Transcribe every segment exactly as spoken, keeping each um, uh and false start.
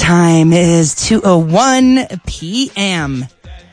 time is two oh one p.m.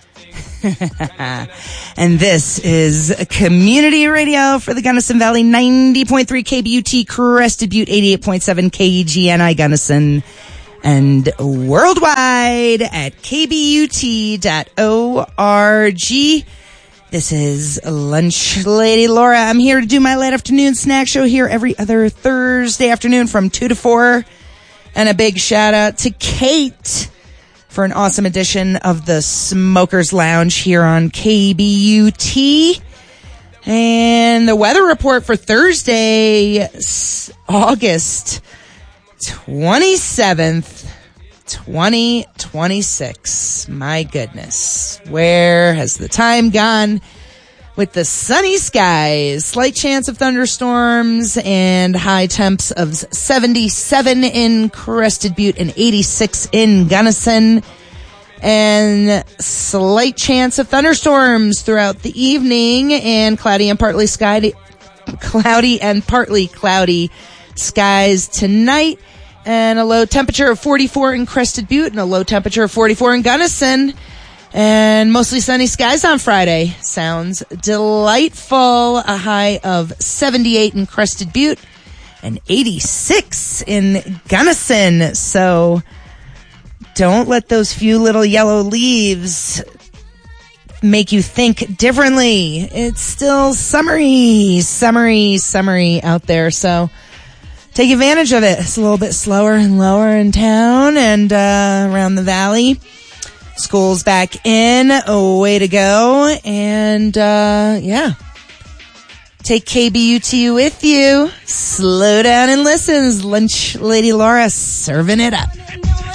And this is Community Radio for the Gunnison Valley, ninety point three K B U T, Crested Butte, eighty-eight point seven K G N I Gunnison, and worldwide at k b u t dot org. This is Lunch Lady Laura. I'm here to do my late afternoon snack show here every other Thursday afternoon from two to four. And a big shout out to Kate for an awesome edition of the Smokers Lounge here on K B U T. And the weather report for Thursday, August twenty-seventh, twenty twenty-six. My goodness. Where has the time gone? With the sunny skies, slight chance of thunderstorms, and high temps of seventy-seven in Crested Butte and eighty-six in Gunnison. And slight chance of thunderstorms throughout the evening, and cloudy and partly sky, cloudy and partly cloudy skies tonight. And a low temperature of forty-four in Crested Butte and a low temperature of forty-four in Gunnison. And mostly sunny skies on Friday. Sounds delightful. A high of seventy-eight in Crested Butte and eighty-six in Gunnison. So don't let those few little yellow leaves make you think differently. It's still summery, summery, summery out there. So take advantage of it. It's a little bit slower and lower in town and uh, around the valley. School's back in. Oh, way to go. And, uh, yeah. Take K B U T with you. Slow down and listen. Lunch Lady Laura serving it up.